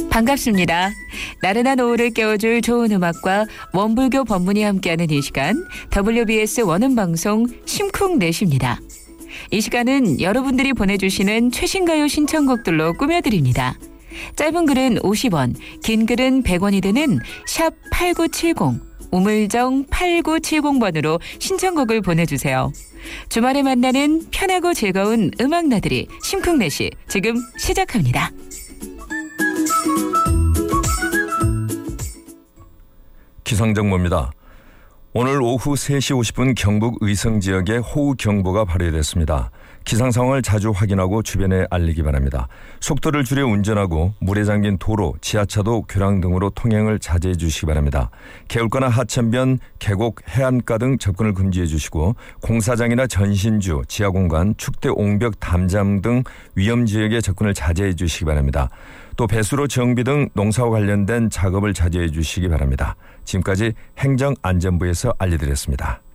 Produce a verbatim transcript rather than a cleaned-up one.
반갑습니다. 나른한 오후를 깨워줄 좋은 음악과 원불교 법문이 함께하는 이 시간 더블유비에스 원음방송 심쿵넷입니다. 이 시간은 여러분들이 보내주시는 최신가요 신청곡들로 꾸며드립니다. 짧은 글은 오십 원, 긴 글은 백 원이 드는 샵 팔구칠공, 우물정 팔구칠공 번으로 신청곡을 보내주세요. 주말에 만나는 편하고 즐거운 음악 나들이 심쿵넷이 지금 시작합니다. 기상정보입니다. 오늘 오후 세 시 오십 분 경북 의성 지역에 호우경보가 발효됐습니다. 기상 상황을 자주 확인하고 주변에 알리기 바랍니다. 속도를 줄여 운전하고 물에 잠긴 도로, 지하차도, 교량 등으로 통행을 자제해 주시기 바랍니다. 개울가나 하천변, 계곡, 해안가 등 접근을 금지해 주시고 공사장이나 전신주, 지하공간, 축대, 옹벽, 담장 등 위험지역에 접근을 자제해 주시기 바랍니다. 또 배수로 정비 등 농사와 관련된 작업을 자제해 주시기 바랍니다. 지금까지 행정안전부에서 알려드렸습니다.